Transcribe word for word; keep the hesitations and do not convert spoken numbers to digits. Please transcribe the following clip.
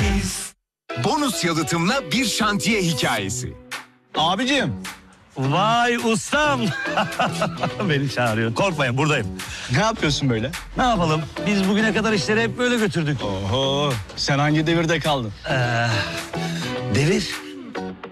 sekiz. Bonus yalıtımla bir şantiye hikayesi. Abicim. Vay ustam. Beni çağırıyor. Korkmayın, buradayım. Ne yapıyorsun böyle? Ne yapalım? Biz bugüne kadar işleri hep böyle götürdük. Oho, sen hangi devirde kaldın? Ee, devir